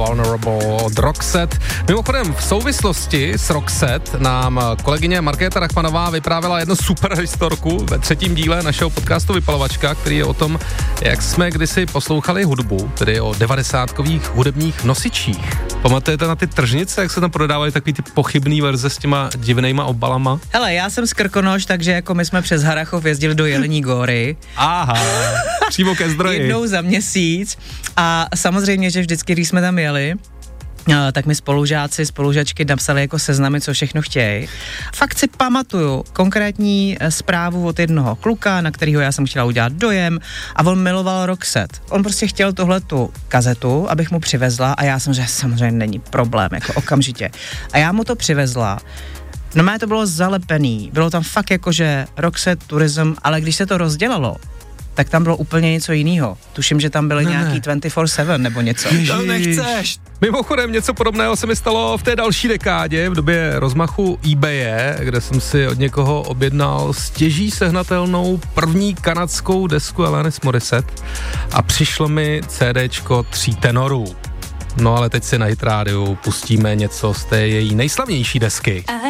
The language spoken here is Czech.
Vulnerable od Roxette. Mimochodem v souvislosti s Roxette nám kolegyně Markéta Rachmanová vyprávěla jednu super historku ve 3. díle našeho podcastu Vypalovačka, který je o tom, jak jsme kdysi poslouchali hudbu, tedy o 90kových hudebních nosičích. Pamatujete na ty tržnice, jak se tam prodávaly takový ty pochybný verze s těma divnýma obalama? Hele, já jsem z Krkonoš, takže jako my jsme přes Harrachov jezdili do Jelení Góry. Aha, přímo ke zdroji. Jednou za měsíc a samozřejmě, že vždycky, když jsme tam jeli, tak mi spolužačky napsali jako seznamy, co všechno chtějí. Fakt si pamatuju konkrétní zprávu od jednoho kluka, na kterého já jsem chtěla udělat dojem a on miloval Roxette. On prostě chtěl tuhletu kazetu, abych mu přivezla a já jsem řekla, samozřejmě není problém, jako okamžitě. A já mu to přivezla. No mé to bylo zalepený, bylo tam fakt jakože Roxette, Tourism, ale když se to rozdělalo, tak tam bylo úplně něco jiného. Tuším, že tam byly nějaký 24/7 nebo něco. To nechceš. Mimochodem něco podobného se mi stalo v té další dekádě, v době rozmachu eBaye, kde jsem si od někoho objednal stěží sehnatelnou první kanadskou desku Alanis Morissette a přišlo mi CDčko 3 tenorů. No ale teď si na Hit rádiu pustíme něco z té její nejslavnější desky.